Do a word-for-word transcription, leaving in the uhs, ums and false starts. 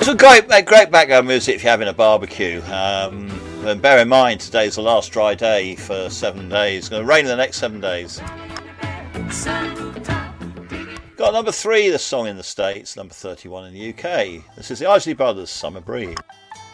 some great, great background music if you're having a barbecue. Um, and bear in mind, today's the last dry day for seven days. It's going to rain in the next seven days. Got number three, the song in the States, number thirty-one in the U K. This is the Isley Brothers, Summer Breeze.